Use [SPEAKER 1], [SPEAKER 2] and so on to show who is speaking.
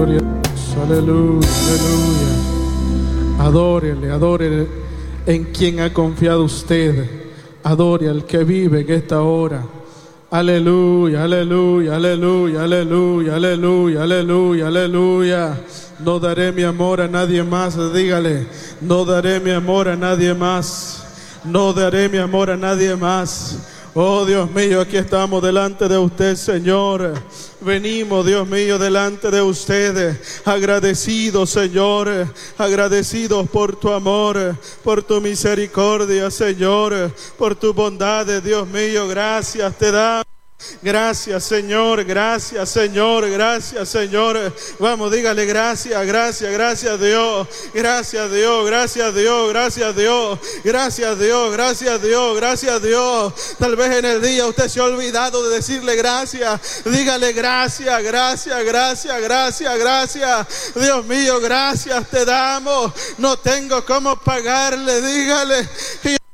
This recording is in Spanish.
[SPEAKER 1] Gloria a Dios. Aleluya, aleluya. Adórele, adórele en quien ha confiado usted. Adore al que vive en esta hora. Aleluya, aleluya, aleluya, aleluya, aleluya, aleluya, aleluya. No daré mi amor a nadie más, dígale. No daré mi amor a nadie más. No daré mi amor a nadie más. Oh Dios mío, aquí estamos delante de usted, Señor. Venimos, Dios mío, delante de usted, agradecidos, Señor, agradecidos por tu amor, por tu misericordia, Señor, por tu bondad, Dios mío. Gracias te damos. Gracias, Señor, gracias, Señor, gracias, Señor. Vamos, dígale gracias, gracias, gracias Dios, gracias Dios, gracias Dios, gracias Dios, gracias Dios, gracias Dios, gracias Dios. Tal vez en el día usted se ha olvidado de decirle gracias. Dígale gracias, gracias, gracias, gracias, gracias. Dios mío, gracias te damos. No tengo cómo pagarle, dígale que